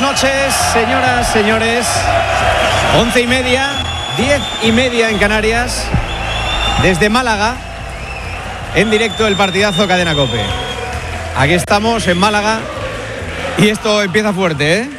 noches, señoras, señores. 11:30, 10:30 en Canarias. Desde Málaga, en directo el partidazo Cadena COPE. Aquí estamos en Málaga y esto empieza fuerte, ¿eh?